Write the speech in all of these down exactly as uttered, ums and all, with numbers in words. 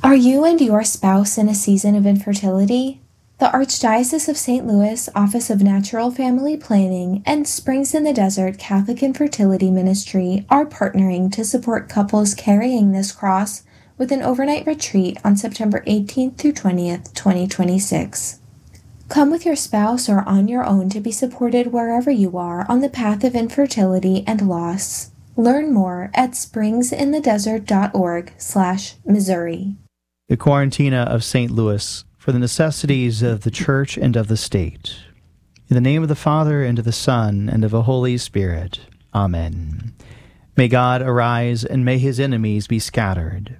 Are you and your spouse in a season of infertility? The Archdiocese of Saint Louis Office of Natural Family Planning and Springs in the Desert Catholic Infertility Ministry are partnering to support couples carrying this cross with an overnight retreat on September eighteenth through twentieth, twenty twenty-six. Come with your spouse or on your own to be supported wherever you are on the path of infertility and loss. Learn more at springsinthedesert.org slash Missouri. The Quarantina of Saint Louis for the necessities of the Church and of the State. In the name of the Father, and of the Son, and of the Holy Spirit. Amen. May God arise, and may his enemies be scattered.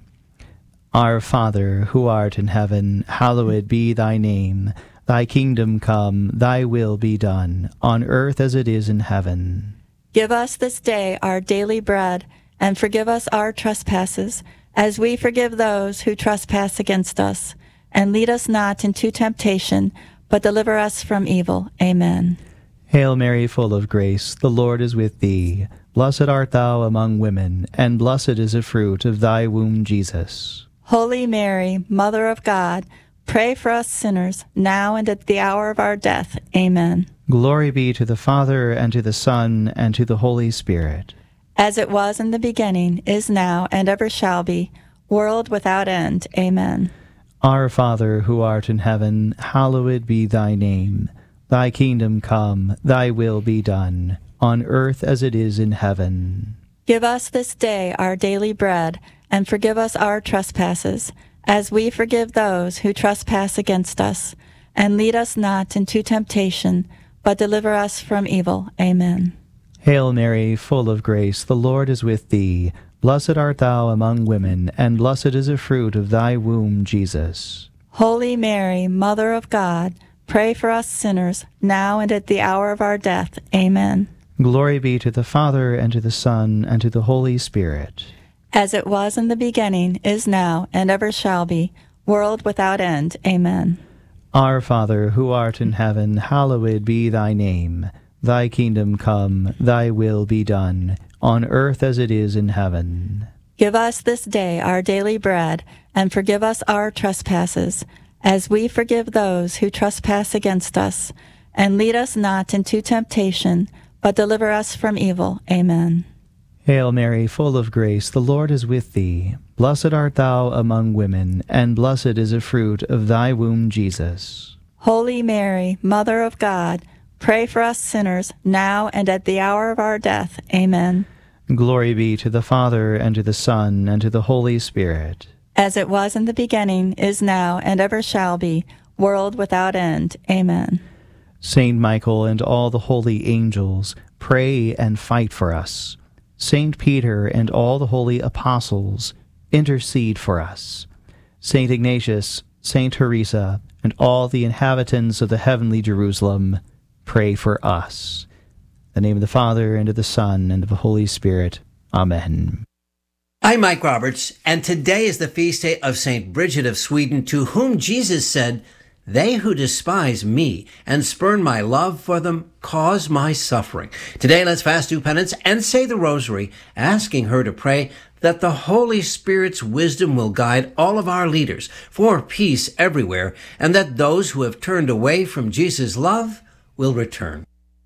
Our Father, who art in heaven, hallowed be thy name. Thy kingdom come, thy will be done, on earth as it is in heaven. Give us this day our daily bread, and forgive us our trespasses, as we forgive those who trespass against us. And lead us not into temptation, but deliver us from evil. Amen. Hail Mary, full of grace, the Lord is with thee. Blessed art thou among women, and blessed is the fruit of thy womb, Jesus. Holy Mary, Mother of God, pray for us sinners, now and at the hour of our death. Amen. Glory be to the Father, and to the Son, and to the Holy Spirit. As it was in the beginning, is now, and ever shall be, world without end. Amen. Our Father, who art in heaven, hallowed be thy name. Thy kingdom come, thy will be done, on earth as it is in heaven. Give us this day our daily bread, and forgive us our trespasses, as we forgive those who trespass against us. And lead us not into temptation, but deliver us from evil. Amen. Hail Mary, full of grace, the Lord is with thee. Blessed art thou among women, and blessed is the fruit of thy womb, Jesus. Holy Mary, Mother of God, pray for us sinners, now and at the hour of our death. Amen. Glory be to the Father, and to the Son, and to the Holy Spirit. As it was in the beginning, is now, and ever shall be, world without end. Amen. Our Father, who art in heaven, hallowed be thy name. Thy kingdom come, thy will be done, on earth as it is in heaven. Give us this day our daily bread, and forgive us our trespasses, as we forgive those who trespass against us. And lead us not into temptation, but deliver us from evil. Amen. Hail Mary, full of grace, the Lord is with thee. Blessed art thou among women, and blessed is the fruit of thy womb, Jesus. Holy Mary, Mother of God, pray for us sinners, now and at the hour of our death. Amen. Glory be to the Father, and to the Son, and to the Holy Spirit. As it was in the beginning, is now, and ever shall be, world without end. Amen. Saint Michael and all the holy angels, pray and fight for us. Saint Peter and all the holy apostles, intercede for us. Saint Ignatius, Saint Teresa, and all the inhabitants of the heavenly Jerusalem, pray for us. In the name of the Father, and of the Son, and of the Holy Spirit. Amen. I'm Mike Roberts, and today is the feast day of Saint Bridget of Sweden, to whom Jesus said, "They who despise me and spurn my love for them cause my suffering." Today, let's fast, do penance, and say the rosary, asking her to pray that the Holy Spirit's wisdom will guide all of our leaders for peace everywhere, and that those who have turned away from Jesus' love will return.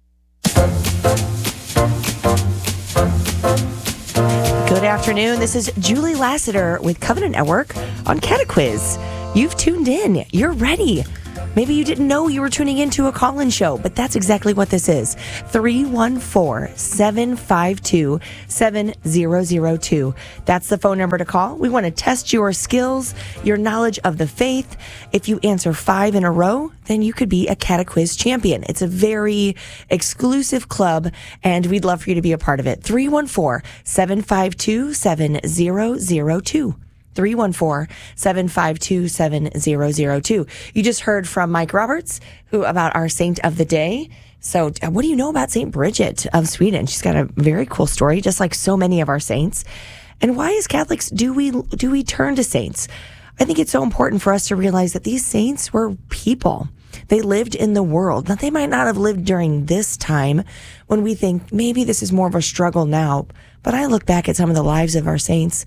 Good afternoon. This is Julie Lassiter with Covenant Network on Catequiz. You've tuned in. You're ready. Maybe you didn't know you were tuning into a call-in show, but that's exactly what this is. three one four, seven five two, seven zero zero two. That's the phone number to call. We want to test your skills, your knowledge of the faith. If you answer five in a row, then you could be a Catequiz champion. It's a very exclusive club, and we'd love for you to be a part of it. three one four, seven five two, seven zero zero two. three one four, seven five two, seven zero zero two. You just heard from Mike Roberts who about our saint of the day. So what do you know about Saint Bridget of Sweden? She's got a very cool story, just like so many of our saints. And why, as Catholics, do we do we turn to saints? I think it's so important for us to realize that these saints were people. They lived in the world. Now, they might not have lived during this time when we think maybe this is more of a struggle now. But I look back at some of the lives of our saints,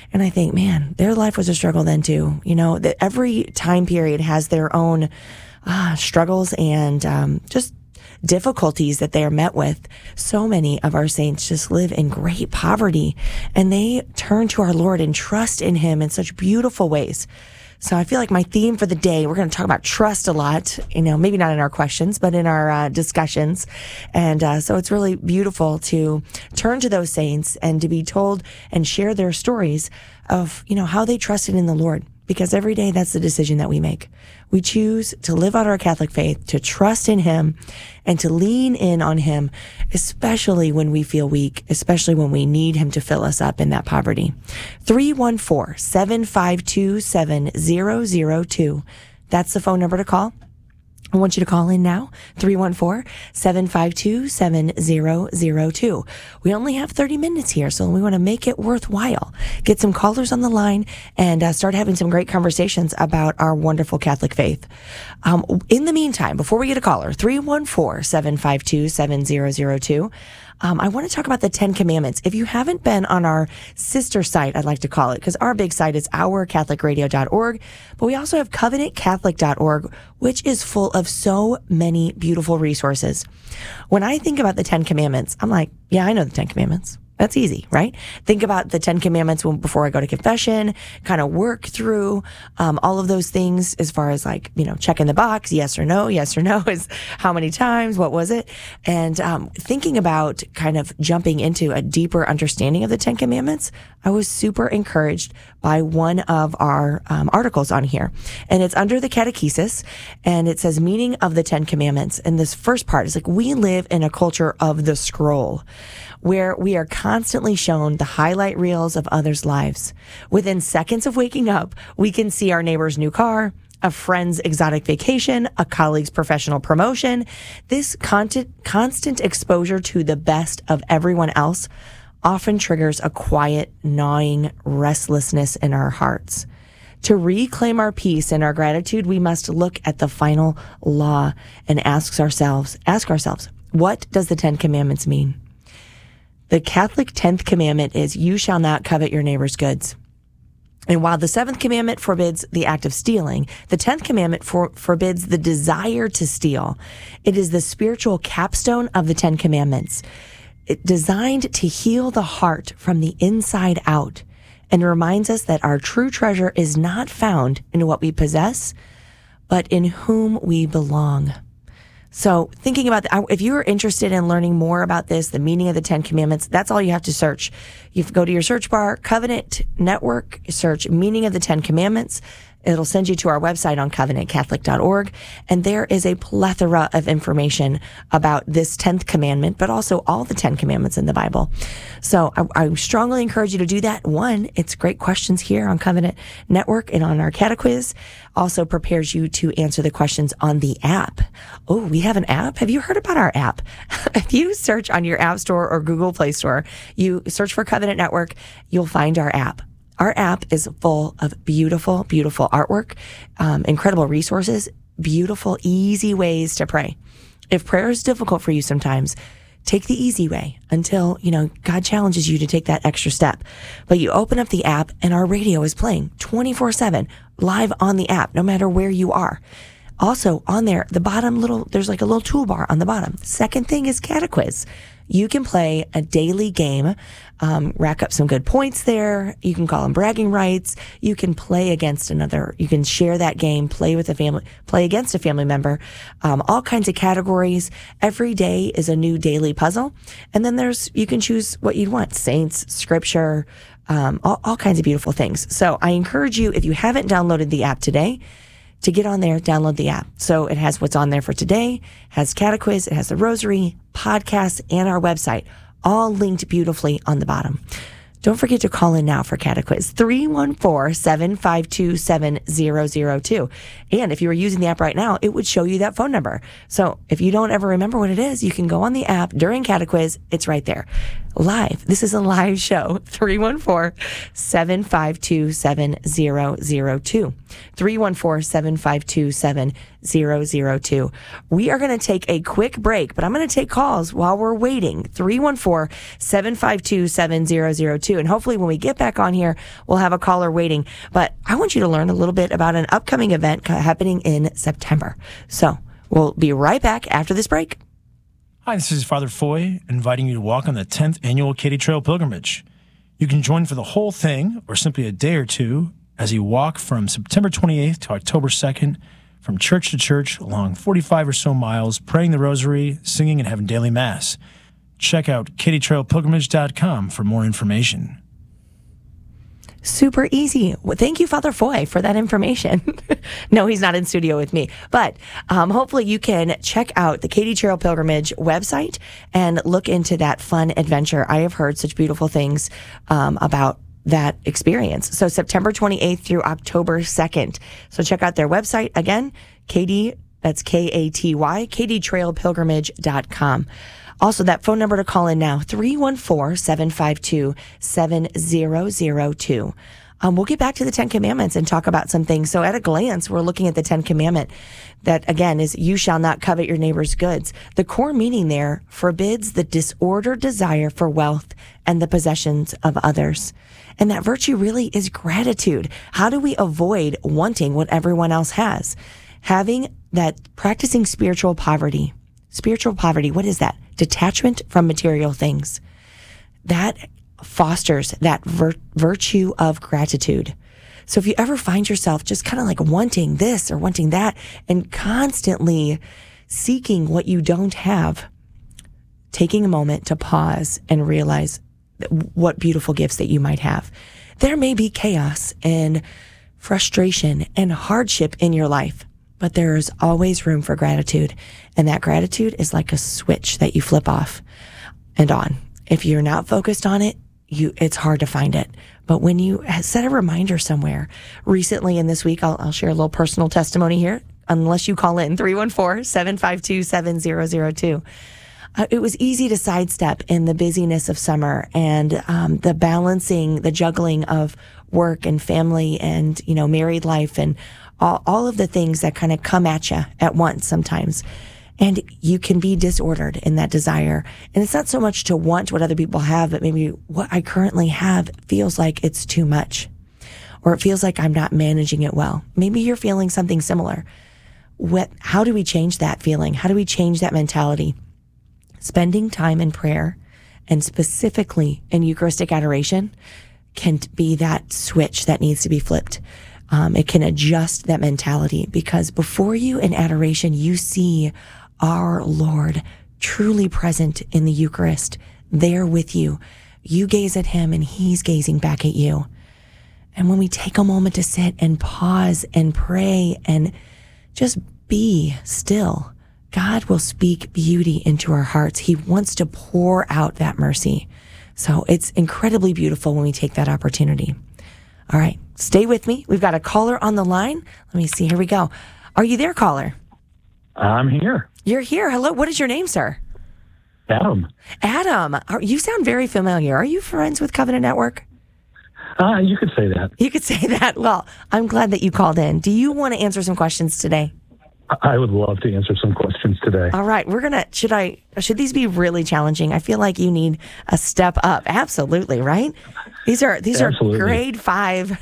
And I think, man, their life was a struggle then too. You know, that every time period has their own uh, struggles and um, just difficulties that they are met with. So many of our saints just live in great poverty, and they turn to our Lord and trust in him in such beautiful ways. So I feel like my theme for the day, we're going to talk about trust a lot, you know, maybe not in our questions, but in our uh, discussions. And uh, so it's really beautiful to turn to those saints and to be told and share their stories of, you know, how they trusted in the Lord. Because every day that's the decision that we make. We choose to live out our Catholic faith, to trust in him, and to lean in on him, especially when we feel weak, especially when we need him to fill us up in that poverty. three one four, seven five two, seven zero zero two. That's the phone number to call. I want you to call in now, three one four, seven five two, seven zero zero two. We only have thirty minutes here, so we want to make it worthwhile. Get some callers on the line and uh, start having some great conversations about our wonderful Catholic faith. Um, in the meantime, before we get a caller, three one four, seven five two, seven zero zero two. Um, I want to talk about the Ten Commandments. If you haven't been on our sister site, I'd like to call it, because our big site is our catholic radio dot org, but we also have covenant catholic dot org, which is full of so many beautiful resources. When I think about the Ten Commandments, I'm like, yeah, I know the Ten Commandments. That's easy, right? Think about the Ten Commandments when, before I go to confession, kind of work through um, all of those things as far as like, you know, checking the box, yes or no, yes or no is how many times, what was it? And um, thinking about kind of jumping into a deeper understanding of the Ten Commandments, I was super encouraged by one of our um, articles on here. And it's under the catechesis, and it says meaning of the Ten Commandments. And this first part is like, we live in a culture of the scroll, where we are constantly shown the highlight reels of others' lives. Within seconds of waking up, we can see our neighbor's new car, a friend's exotic vacation, a colleague's professional promotion. This constant, constant exposure to the best of everyone else often triggers a quiet, gnawing restlessness in our hearts. To reclaim our peace and our gratitude, we must look at the final law and ask ourselves, ask ourselves, what does the Ten Commandments mean? The Catholic tenth commandment is, you shall not covet your neighbor's goods. And while the seventh commandment forbids the act of stealing, the tenth commandment for, forbids the desire to steal. It is the spiritual capstone of the Ten Commandments. It designed to heal the heart from the inside out, and reminds us that our true treasure is not found in what we possess, but in whom we belong. So thinking about that, if you're interested in learning more about this, the meaning of the Ten Commandments, that's all you have to search. You go to your search bar, Covenant Network, search meaning of the Ten Commandments. It'll send you to our website on covenant catholic dot org. And there is a plethora of information about this tenth commandment, but also all the Ten Commandments in the Bible. So I, I strongly encourage you to do that. One, it's great questions here on Covenant Network and on our Catequiz. Also prepares you to answer the questions on the app. Oh, we have an app? Have you heard about our app? If you search on your App Store or Google Play Store, you search for Covenant Network, you'll find our app. Our app is full of beautiful, beautiful artwork, um, incredible resources, beautiful, easy ways to pray. If prayer is difficult for you sometimes, take the easy way until, you know, God challenges you to take that extra step. But you open up the app and our radio is playing twenty-four seven live on the app, no matter where you are. Also on there, the bottom little, there's like a little toolbar on the bottom. Second thing is Catequiz. You can play a daily game, um, rack up some good points there. You can call them bragging rights. You can play against another. You can share that game, play with a family, play against a family member. Um, all kinds of categories. Every day is a new daily puzzle. And then there's, you can choose what you want. Saints, scripture, um, all, all kinds of beautiful things. So I encourage you, if you haven't downloaded the app today, to get on there, download the app. So it has what's on there for today, has Catequiz, it has the Rosary, podcasts, and our website, all linked beautifully on the bottom. Don't forget to call in now for Catequiz, three one four, seven five two, seven zero zero two. And if you were using the app right now, it would show you that phone number. So if you don't ever remember what it is, you can go on the app during Catequiz. It's right there. live. This is a live show. three one four, seven five two, seven zero zero two. three one four, seven five two, seven zero zero two. We are going to take a quick break, but I'm going to take calls while we're waiting. three one four, seven five two, seven zero zero two. And hopefully when we get back on here, we'll have a caller waiting. But I want you to learn a little bit about an upcoming event happening in September. So we'll be right back after this break. Hi, this is Father Foy, inviting you to walk on the tenth Annual Katy Trail Pilgrimage. You can join for the whole thing, or simply a day or two, as you walk from September twenty-eighth to October second, from church to church, along forty-five or so miles, praying the rosary, singing, and having daily mass. Check out katy trail pilgrimage dot com for more information. Super easy. Well, thank you, Father Foy, for that information. No, he's not in studio with me, but um, hopefully you can check out the Katy Trail Pilgrimage website and look into that fun adventure. I have heard such beautiful things um, about that experience. So September twenty-eighth through October second. So check out their website again, Katy, that's K A T Y, katy trail pilgrimage dot com. Also, that phone number to call in now, three one four, seven five two, seven zero zero two. Um, we'll get back to the Ten Commandments and talk about some things. So at a glance, we're looking at the Ten Commandment that, again, is you shall not covet your neighbor's goods. The core meaning there forbids the disordered desire for wealth and the possessions of others. And that virtue really is gratitude. How do we avoid wanting what everyone else has? Having that, practicing spiritual poverty. Spiritual poverty, what is that? Detachment from material things. That fosters that vir- virtue of gratitude. So if you ever find yourself just kind of like wanting this or wanting that and constantly seeking what you don't have, taking a moment to pause and realize what beautiful gifts that you might have. There may be chaos and frustration and hardship in your life, but there is always room for gratitude. And that gratitude is like a switch that you flip off and on. If you're not focused on it, you it's hard to find it. But when you set a reminder somewhere, recently in this week, I'll, I'll share a little personal testimony here, unless you call in three one four, seven five two, seven zero zero two. Uh, it was easy to sidestep in the busyness of summer and um, the balancing, the juggling of work and family and, you know, married life and all, all of the things that kind of come at you at once sometimes. And you can be disordered in that desire. And it's not so much to want what other people have, but maybe what I currently have feels like it's too much, or it feels like I'm not managing it well. Maybe you're feeling something similar. What, how do we change that feeling? How do we change that mentality? Spending time in prayer, and specifically in Eucharistic adoration, can be that switch that needs to be flipped. Um, it can adjust that mentality, because before you in adoration, you see our Lord truly present in the Eucharist, there with you. You gaze at him and he's gazing back at you. And when we take a moment to sit and pause and pray and just be still, God will speak beauty into our hearts. He wants to pour out that mercy. So it's incredibly beautiful when we take that opportunity. All right, stay with me. We've got a caller on the line. Let me see. Here we go. Are you there, caller? I'm here. You're here. Hello. What is your name, sir? Adam. Adam. Are, you sound very familiar. Are you friends with Covenant Network? Uh, you could say that. You could say that. Well, I'm glad that you called in. Do you want to answer some questions today? I would love to answer some questions today. All right. We're going to, should I, should these be really challenging? I feel like you need a step up. Absolutely. Right? These are, these Absolutely. are grade five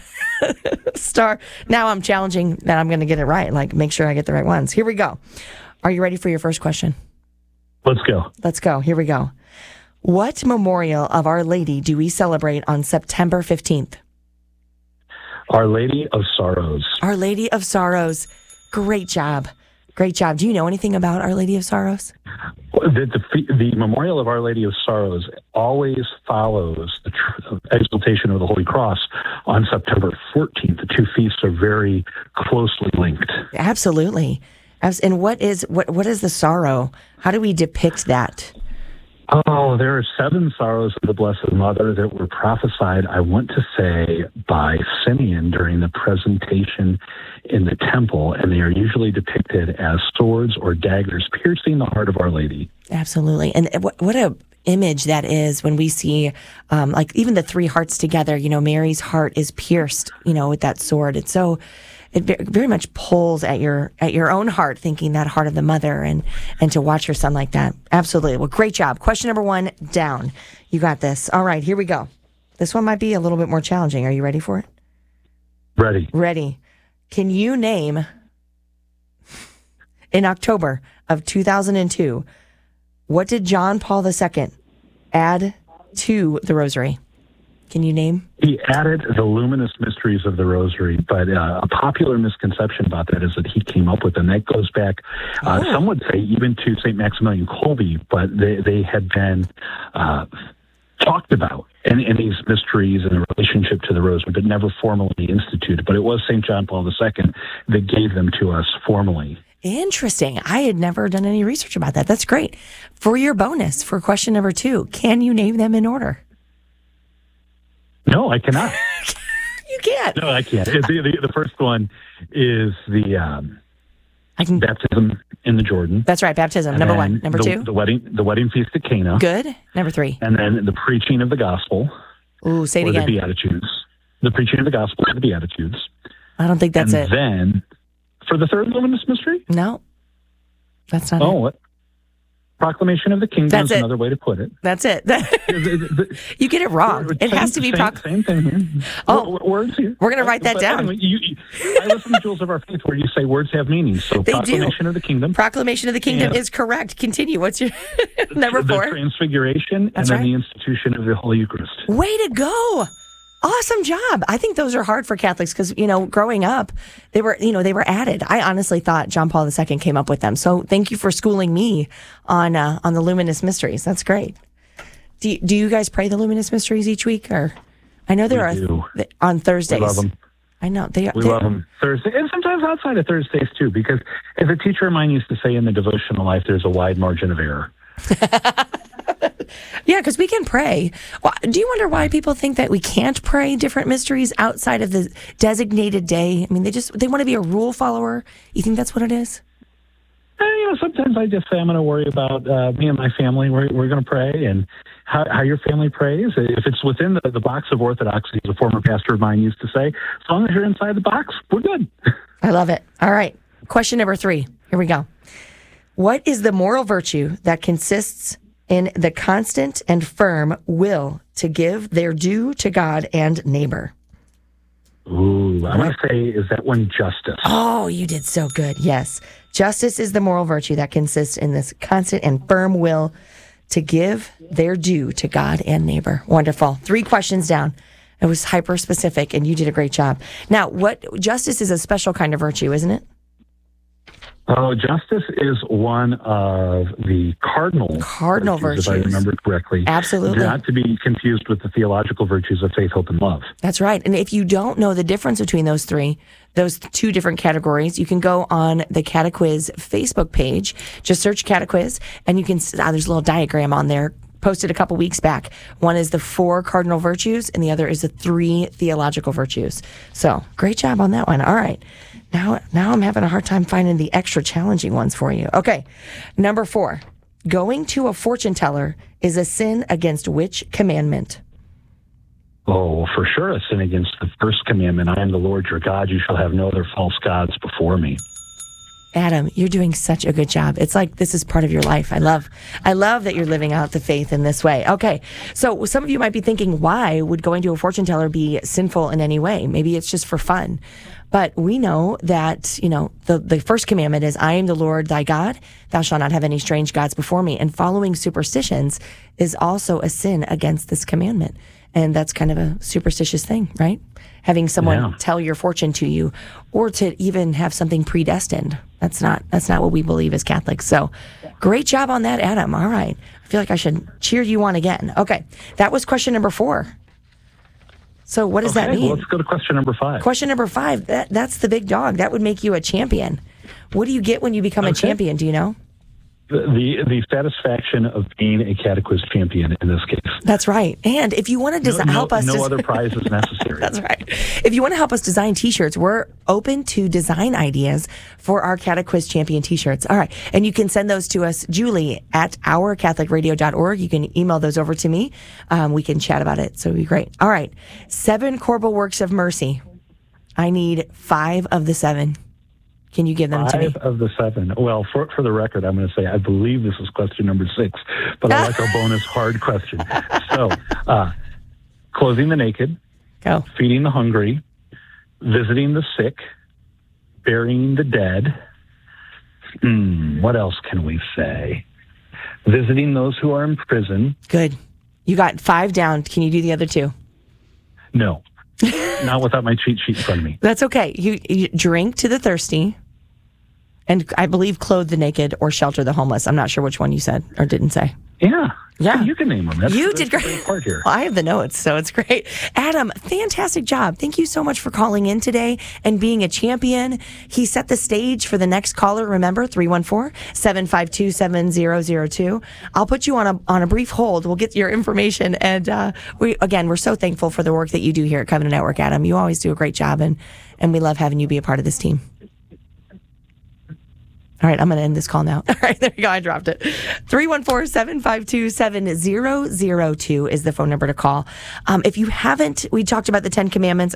star. Now I'm challenging that I'm going to get it right. Like, make sure I get the right ones. Here we go. Are you ready for your first question? Let's go. Let's go. Here we go. What memorial of Our Lady do we celebrate on September fifteenth? Our Lady of Sorrows. Our Lady of Sorrows. Great job. Great job. Do you know anything about Our Lady of Sorrows? The, the, the memorial of Our Lady of Sorrows always follows the tr- exaltation of the Holy Cross on September fourteenth. The two feasts are very closely linked. Absolutely. And what is what what is the sorrow? How do we depict that? Oh, there are seven sorrows of the Blessed Mother that were prophesied, I want to say, by Simeon during the presentation in the temple, and they are usually depicted as swords or daggers piercing the heart of Our Lady. Absolutely. And what, what a image that is when we see, um, like even the three hearts together, you know, Mary's heart is pierced, you know, with that sword. It's so, it very much pulls at your, at your own heart, thinking that heart of the mother and, and to watch your son like that. Absolutely. Well, great job. Question number one down. You got this. All right, here we go. This one might be a little bit more challenging. Are you ready for it? Ready. Ready. Can you name, in October of two thousand two, what did John Paul the Second add to the Rosary? Can you name? He added the luminous mysteries of the Rosary, but uh, a popular misconception about that is that he came up with them. That goes back, uh, Oh. some would say, even to Saint Maximilian Kolbe, but they, they had been uh, talked about in, in these mysteries and the relationship to the Rosary, but never formally instituted. But it was Saint John Paul the Second that gave them to us formally. Interesting. I had never done any research about that. That's great. For your bonus, for question number two, can you name them in order? No, I cannot. You can't. No, I can't. The, the, the first one is the um, I can. baptism in the Jordan. That's right. Baptism. And Number then one. Number the, two. the wedding, the wedding feast at Cana. Good. Number three. And then the preaching of the gospel, Ooh, say it or the again. Beatitudes. The preaching of the gospel, or the Beatitudes. I don't think that's and it. then, for the third luminous mystery, No, that's not oh, it. what? Proclamation of the kingdom That's is it. another way to put it. That's it. You get it wrong. It has to be same, proc- same thing here. Oh, W- w- words here. we're gonna write that But down. anyway, you, you, I listen to Jewels of Our Faith where you say words have meaning. So They do. proclamation of the kingdom, Proclamation of the Kingdom Yeah. is correct. Continue. What's your number the four? transfiguration, That's and then right. the institution of the Holy Eucharist. Way to go. Awesome job. I think those are hard for Catholics because, you know, growing up, they were, you know, they were added. I honestly thought John Paul the Second came up with them. So thank you for schooling me on uh, on the luminous mysteries. That's great. Do you, do you guys pray the luminous mysteries each week? Or I know there We are do. th- on Thursdays. We love them. I know they are. We they- love them Thursday, and sometimes outside of Thursdays too, because as a teacher of mine used to say in the devotional life, there's a wide margin of error. Yeah, because we can pray. Well, do you wonder why people think that we can't pray different mysteries outside of the designated day? I mean, they just they want to be a rule follower. You think that's what it is? And, you know, sometimes I just say I'm going to worry about uh, me and my family. We're, we're going to pray, and how, how your family prays. If it's within the, the box of orthodoxy, as a former pastor of mine used to say, as long as you're inside the box, we're good. I love it. All right. Question number three. Here we go. What is the moral virtue that consists in the constant and firm will to give their due to God and neighbor? Ooh, I want to say, is that one justice? Oh, you did so good. Yes. Justice is the moral virtue that consists in this constant and firm will to give their due to God and neighbor. Wonderful. Three questions down. It was hyper specific, and you did a great job. Now, what justice is a special kind of virtue, isn't it? Oh, justice is one of the cardinal Cardinal virtues, if virtues. I remember correctly. Absolutely. Not to be confused with the theological virtues of faith, hope, and love. That's right. And if you don't know the difference between those three, those two different categories, you can go on the Catequiz Facebook page. Just search Catequiz, and you can. Ah, there's a little diagram on there. Posted a couple weeks back. One is the four cardinal virtues, and the other is the three theological virtues. So great job on that one. All right. Now, now I'm having a hard time finding the extra challenging ones for you. Okay. Number four. Going to a fortune teller is a sin against which commandment? Oh, for sure, a sin against the first commandment. I am the Lord your God. You shall have no other false gods before me. Adam, you're doing such a good job. It's like this is part of your life. I love, I love that you're living out the faith in this way. Okay, so some of you might be thinking, why would going to a fortune teller be sinful in any way? Maybe it's just for fun. But we know that, you know, the, the first commandment is, I am the Lord thy God. Thou shalt not have any strange gods before me. And following superstitions is also a sin against this commandment. And that's kind of a superstitious thing, right? Having someone Yeah. tell your fortune to you, or to even have something predestined. That's not that's not what we believe as Catholics. So great job on that, Adam. All right. I feel like I should cheer you on again. Okay. That was question number four. So what does that Okay, mean? well, let's go to question number five. Question number five. That that's the big dog. That would make you a champion. What do you get when you become a Okay. champion? Do you know? the the satisfaction of being a catechiz champion in this case. That's right. And if you want to desi- no, help no, us, no des- other prize is necessary. That's right. If you want to help us design T-shirts, we're open to design ideas for our Catechiz Champion T-shirts. All right, and you can send those to us, Julie at our catholic radio dot org. You can email those over to me. Um, we can chat about it. So it'd be great. All right, seven corporal works of mercy. I need five of the seven. Can you give them Five to me? Five of the seven. Well, for for the record, I'm going to say I believe this is question number six, but I like a bonus hard question. So, uh, clothing the naked, Go. feeding the hungry, visiting the sick, burying the dead. Hmm, what else can we say? Visiting those who are in prison. Good. You got five down. Can you do the other two? No, not without my cheat sheet in front of me. That's okay. You, you drink to the thirsty. And I believe clothe the naked or shelter the homeless. I'm not sure which one you said or didn't say. Yeah. Yeah. You can name them. That's, you that's did great. the part here. Well, I have the notes, so it's great. Adam, fantastic job. Thank you so much for calling in today and being a champion. He set the stage for the next caller. Remember, three one four, seven five two, seven zero zero two. I'll put you on a on a brief hold. We'll get your information. And uh, we again, we're so thankful for the work that you do here at Covenant Network, Adam. You always do a great job, and, and we love having you be a part of this team. All right, I'm going to end this call now. All right, there you go. I dropped it. three one four, seven five two, seven zero zero two is the phone number to call. Um, if you haven't, we talked about the Ten Commandments.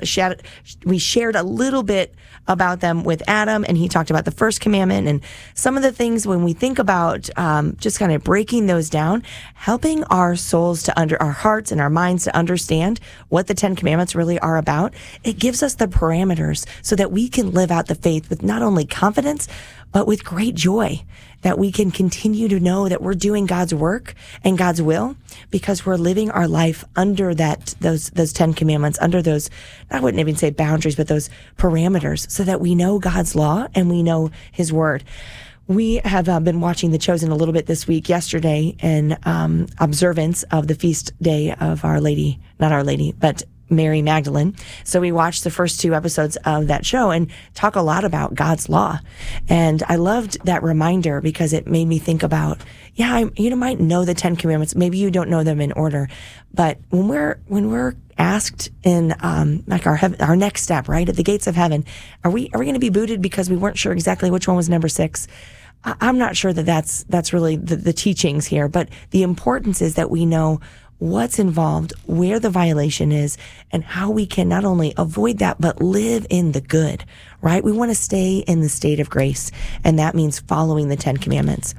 We shared a little bit about them with Adam, and he talked about the first commandment and some of the things when we think about um, just kind of breaking those down, helping our souls to under our hearts and our minds to understand what the Ten Commandments really are about. It gives us the parameters so that we can live out the faith with not only confidence, but with great joy, that we can continue to know that we're doing God's work and God's will because we're living our life under that, those, those Ten Commandments, under those, I wouldn't even say boundaries, but those parameters so that we know God's law and we know His word. We have uh, been watching The Chosen a little bit this week, yesterday, in um, observance of the feast day of Our Lady, not Our Lady, but Mary Magdalene. So we watched the first two episodes of that show and talk a lot about God's law. And I loved that reminder because it made me think about, yeah, I, you might know the Ten Commandments. Maybe you don't know them in order, but when we're, when we're asked in, um, like our, heaven, our next step, right, at the gates of heaven, are we, are we going to be booted because we weren't sure exactly which one was number six? I, I'm not sure that that's, that's really the, the teachings here, but the importance is that we know what's involved, where the violation is, and how we can not only avoid that, but live in the good, right? We want to stay in the state of grace, and that means following the Ten Commandments.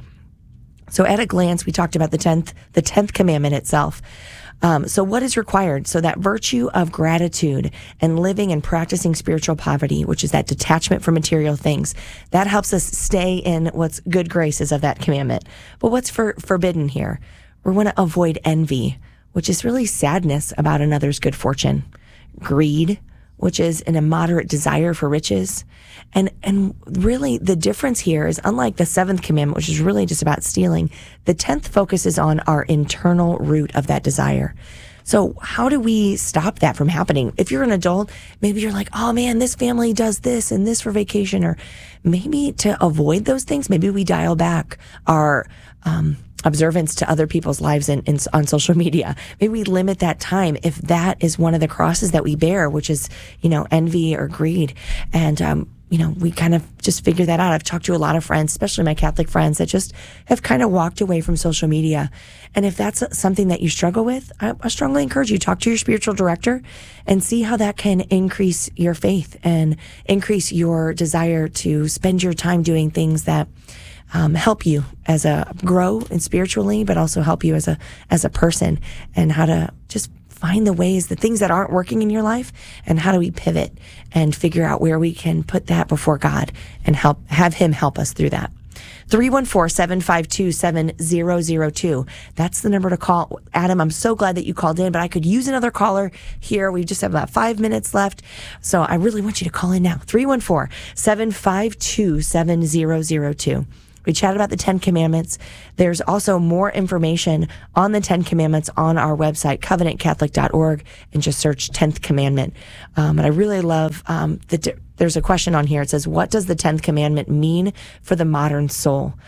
So at a glance, we talked about the tenth, the tenth commandment itself. Um, so what is required? So that virtue of gratitude and living and practicing spiritual poverty, which is that detachment from material things, that helps us stay in what's good graces of that commandment. But what's for, forbidden here? We want to avoid envy, which is really sadness about another's good fortune, greed, which is an immoderate desire for riches. And and really the difference here is, unlike the seventh commandment, which is really just about stealing, the tenth focuses on our internal root of that desire. So how do we stop that from happening? If you're an adult, maybe you're like, oh man, this family does this and this for vacation, or maybe to avoid those things, maybe we dial back our um observance to other people's lives in, in, on social media. Maybe we limit that time if that is one of the crosses that we bear, which is, you know, envy or greed. And, um, you know, we kind of just figure that out. I've talked to a lot of friends, especially my Catholic friends, that just have kind of walked away from social media. And if that's something that you struggle with, I, I strongly encourage you, talk to your spiritual director and see how that can increase your faith and increase your desire to spend your time doing things that Um, help you as a grow and spiritually, but also help you as a as a person, and how to just find the ways, the things that aren't working in your life, and how do we pivot and figure out where we can put that before God and help have Him help us through that. three one four, seven five two, seven zero zero two. That's the number to call. Adam, I'm so glad that you called in, but I could use another caller here. We just have about five minutes left. So I really want you to call in now. three one four, seven five two, seven zero zero two. We chatted about the Ten Commandments. There's also more information on the Ten Commandments on our website, covenant catholic dot org, and just search tenth Commandment. Um, and I really love, um, the, there's a question on here. It says, what does the tenth Commandment mean for the modern soul?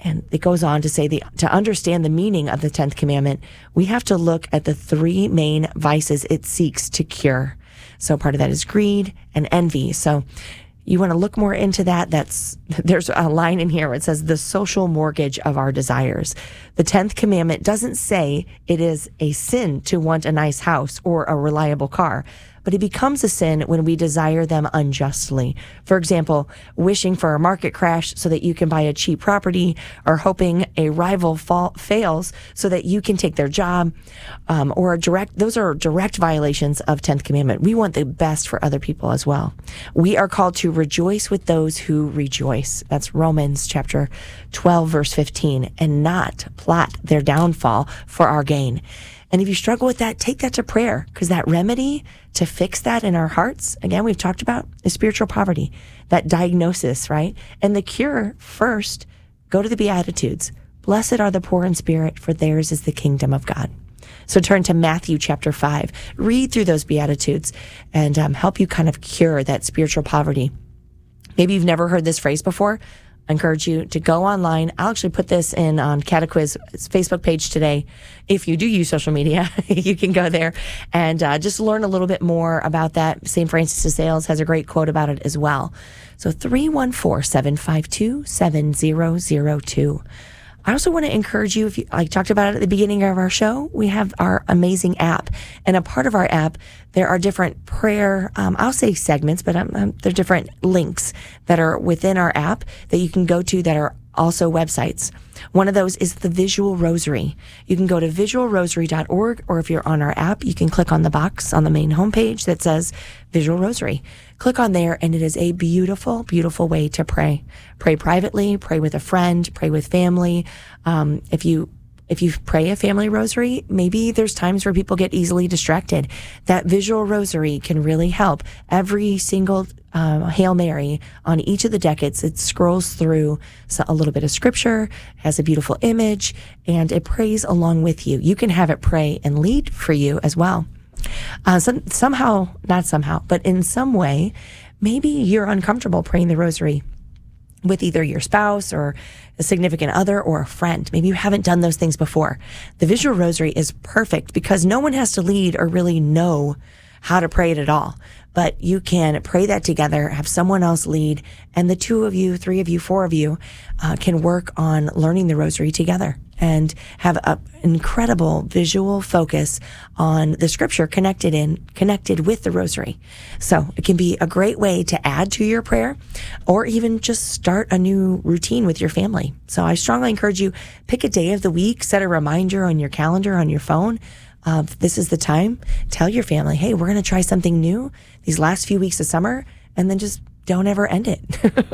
And it goes on to say the, to understand the meaning of the tenth commandment, we have to look at the three main vices it seeks to cure. So part of that is greed and envy. So you want to look more into that. That's, there's a line in here where it says the social mortgage of our desires. The tenth commandment doesn't say it is a sin to want a nice house or a reliable car, but it becomes a sin when we desire them unjustly. For example, wishing for a market crash so that you can buy a cheap property, or hoping a rival fall, fails so that you can take their job, um, or a direct, those are direct violations of tenth commandment. We want the best for other people as well. We are called to rejoice with those who rejoice. That's Romans chapter twelve, verse fifteen, and not plot their downfall for our gain. And if you struggle with that, take that to prayer, because that remedy to fix that in our hearts, again, we've talked about, is spiritual poverty, that diagnosis, right? And the cure, first, go to the Beatitudes. Blessed are the poor in spirit, for theirs is the kingdom of God. So turn to Matthew chapter five, read through those Beatitudes, and um, help you kind of cure that spiritual poverty. Maybe you've never heard this phrase before. I encourage you to go online. I'll actually put this in on Catequiz Facebook page today. If you do use social media, you can go there and uh, just learn a little bit more about that. Saint Francis de Sales has a great quote about it as well. So three one four, seven five two, seven zero zero two. I also want to encourage you, if you, I talked about it at the beginning of our show, we have our amazing app. And a part of our app, there are different prayer, um, I'll say segments, but um, um, there are different links that are within our app that you can go to that are also websites. One of those is the Visual Rosary. You can go to visual rosary dot org, or if you're on our app, you can click on the box on the main homepage that says Visual Rosary. Click on there, and it is a beautiful, beautiful way to pray. Pray privately, pray with a friend, pray with family. Um, if you If you pray a family rosary, maybe there's times where people get easily distracted. That visual rosary can really help. Every single um, Hail Mary on each of the decades, it scrolls through a little bit of scripture, has a beautiful image, and it prays along with you. You can have it pray and lead for you as well. Uh, some, somehow, not somehow, but in some way, maybe you're uncomfortable praying the rosary with either your spouse or a significant other or a friend. Maybe you haven't done those things before. The Visual Rosary is perfect because no one has to lead or really know how to pray it at all. But you can pray that together, have someone else lead, and the two of you, three of you, four of you uh, can work on learning the rosary together and have an incredible visual focus on the scripture connected in, connected with the rosary. So it can be a great way to add to your prayer or even just start a new routine with your family. So I strongly encourage you, pick a day of the week, set a reminder on your calendar, on your phone. Uh, this is the time. Tell your family, hey, we're going to try something new these last few weeks of summer, and then just don't ever end it.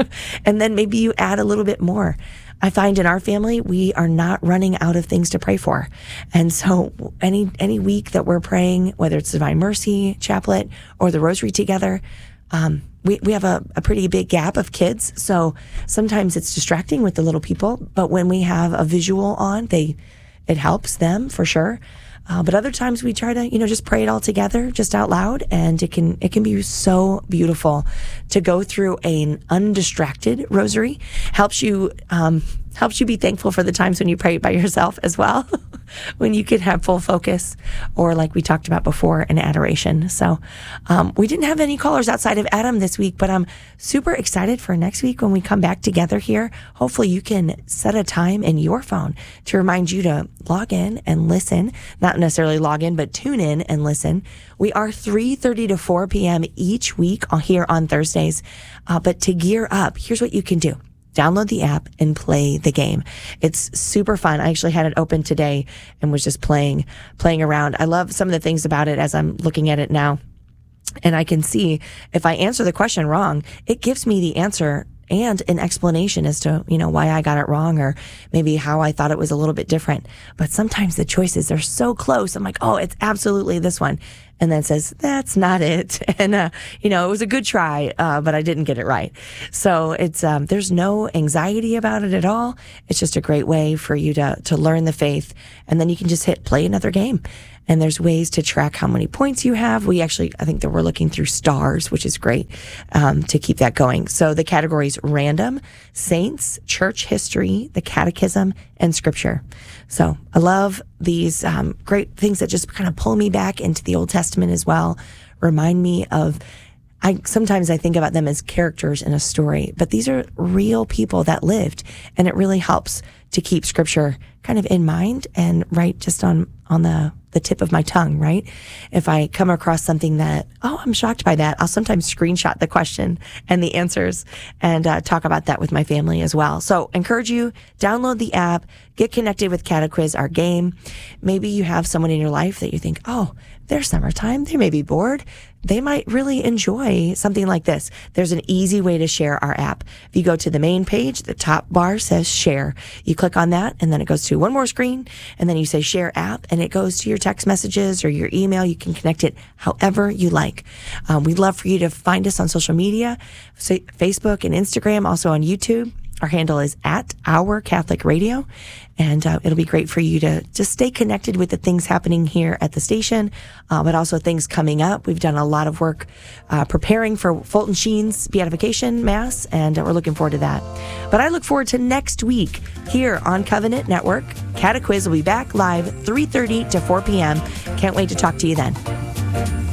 And then maybe you add a little bit more. I find in our family, we are not running out of things to pray for. And so any any week that we're praying, whether it's Divine Mercy Chaplet or the Rosary together, um, we, we have a, a pretty big gap of kids. So sometimes it's distracting with the little people, but when we have a visual on, they it helps them for sure. Uh, but other times we try to, you know, just pray it all together, just out loud, and it can it can be so beautiful to go through an undistracted rosary. Helps you um, helps you be thankful for the times when you pray by yourself as well, when you can have full focus, or like we talked about before, an adoration. So um, we didn't have any callers outside of Adam this week, but I'm super excited for next week when we come back together here. Hopefully you can set a time in your phone to remind you to log in and listen, not necessarily log in, but tune in and listen. We are three thirty to four p.m. each week here on Thursdays. Uh, but to gear up, here's what you can do. Download the app and play the game. It's super fun. I actually had it open today and was just playing, playing around. I love some of the things about it as I'm looking at it now. And I can see if I answer the question wrong, it gives me the answer and an explanation as to, you know, why I got it wrong or maybe how I thought it was a little bit different. But sometimes the choices are so close. I'm like, oh, it's absolutely this one. And then it says, that's not it. And, uh, you know, it was a good try, uh, but I didn't get it right. So it's, um, there's no anxiety about it at all. It's just a great way for you to, to learn the faith. And then you can just hit play another game. And there's ways to track how many points you have. We actually, I think that we're looking through stars, which is great um, to keep that going. So the categories random, saints, church history, the catechism, and scripture. So I love these um, great things that just kind of pull me back into the Old Testament as well. Remind me of, I sometimes I think about them as characters in a story, but these are real people that lived, and it really helps to keep scripture kind of in mind and right just on, on the, the tip of my tongue, right? If I come across something that, oh, I'm shocked by that, I'll sometimes screenshot the question and the answers and uh, talk about that with my family as well. So encourage you, download the app, get connected with CateQuiz, our game. Maybe you have someone in your life that you think, oh, they're summertime, they may be bored. They might really enjoy something like this. There's an easy way to share our app. If you go to the main page, the top bar says share. You click on that, and then it goes to one more screen, and then you say share app, and it goes to your text messages or your email. You can connect it however you like. Um, we'd love for you to find us on social media, so Facebook and Instagram, also on YouTube. Our handle is at Our Catholic Radio, and uh, it'll be great for you to just stay connected with the things happening here at the station, uh, but also things coming up. We've done a lot of work uh, preparing for Fulton Sheen's beatification mass, and uh, we're looking forward to that. But I look forward to next week here on Covenant Network. CateQuiz will be back live three thirty to four p.m. Can't wait to talk to you then.